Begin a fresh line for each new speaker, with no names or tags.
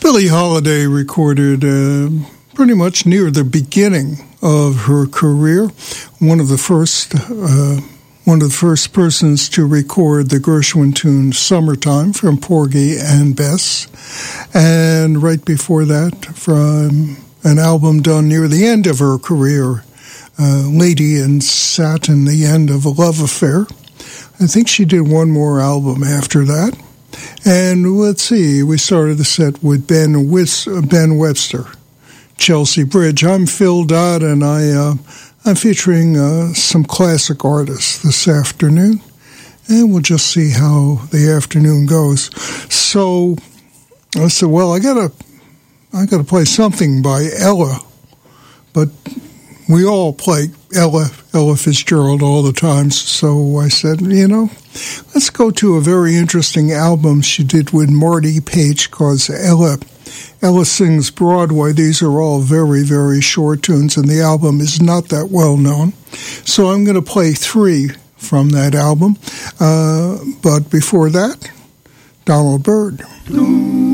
Billie Holiday recorded pretty much near the beginning of her career. One of the first persons to record the Gershwin tune "Summertime" from Porgy and Bess, and right before that, from an album done near the end of her career, "Lady in Satin," the end of a love affair. I think she did one more album after that. And let's see, we started the set with Ben Webster, Chelsea Bridge. I'm Phil Dodd, and I'm featuring some classic artists this afternoon, and we'll just see how the afternoon goes. So I said, well, I gotta play something by Ella, but we all play Ella Fitzgerald all the time. So I said, let's go to a very interesting album she did with Marty Page, because Ella sings Broadway. These are all very, very short tunes, and the album is not that well known. So I'm going to play 3 from that album. But before that, Donald Byrd.